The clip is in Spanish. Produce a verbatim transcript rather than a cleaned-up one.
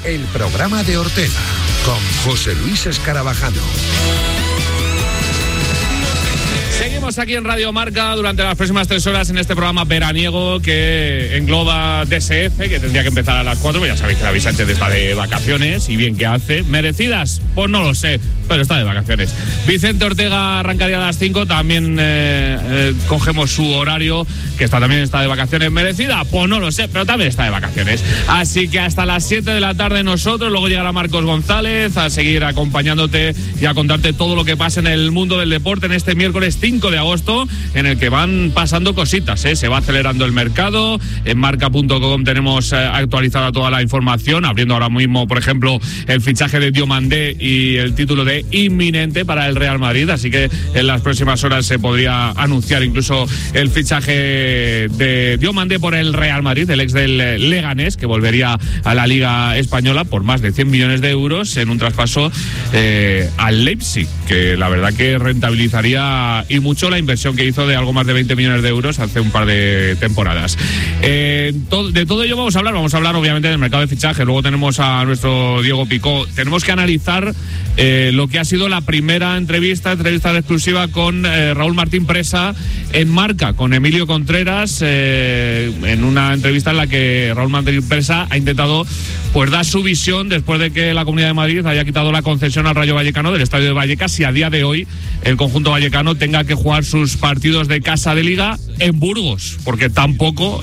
el programa de Ortega con José Luis Escarabajano. Seguimos aquí en Radio Marca durante las próximas tres horas en este programa veraniego que engloba D S F, que tendría que empezar a las cuatro, pero ya sabéis que la Vicente está de vacaciones y bien que hace. ¿Merecidas? Pues no lo sé, pero está de vacaciones. Vicente Ortega arrancaría a las cinco, también eh, eh, cogemos su horario, que está, también está de vacaciones. ¿Merecida? Pues no lo sé, pero también está de vacaciones. Así que hasta las siete de la tarde nosotros, luego llegará Marcos González a seguir acompañándote y a contarte todo lo que pasa en el mundo del deporte en este miércoles cinco de agosto, en el que van pasando cositas, ¿eh? Se va acelerando el mercado. En marca punto com tenemos eh, actualizada toda la información, abriendo ahora mismo, por ejemplo, el fichaje de Diomandé y el título de inminente para el Real Madrid, así que en las próximas horas se podría anunciar incluso el fichaje de Diomandé por el Real Madrid, el ex del Leganés, que volvería a la Liga Española por más de cien millones de euros en un traspaso eh, al Leipzig, que la verdad que rentabilizaría y mucho la inversión que hizo de algo más de veinte millones de euros hace un par de temporadas. Eh, to- de todo ello vamos a hablar, vamos a hablar obviamente del mercado de fichaje. Luego tenemos a nuestro Diego Picó. Tenemos que analizar eh, lo que ha sido la primera entrevista, entrevista exclusiva con eh, Raúl Martín Presa en Marca, con Emilio Contreras, eh, en una entrevista en la que Raúl Martín Presa ha intentado pues dar su visión después de que la Comunidad de Madrid haya quitado la concesión al Rayo Vallecano del estadio de Vallecas, y a día de hoy el conjunto vallecano tenga que jugar sus partidos de casa de Liga en Burgos, porque tampoco